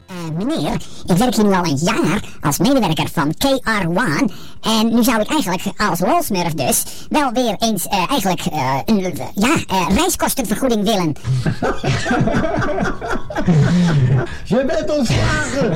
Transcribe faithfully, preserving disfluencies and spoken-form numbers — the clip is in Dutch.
Uh, meneer, ik werk hier nu al een jaar als medewerker van K R one. En nu zou ik eigenlijk als wolsmurf dus wel weer eens uh, eigenlijk uh, een uh, ja, uh, reiskostenvergoeding willen. Je bent ontslagen!